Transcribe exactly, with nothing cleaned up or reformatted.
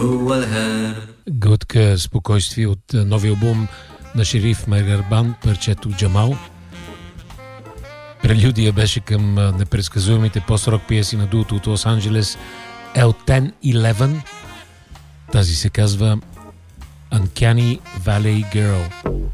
Глътка спокойствие от новия албум на Шериф Мегарбан, парчето Джамал. Прелюдия беше към непредсказуемите пост-рок пиеси на дуото от Лос-Анджелес Ел десет единайсет. Тази се казва Uncanny Valley Girl.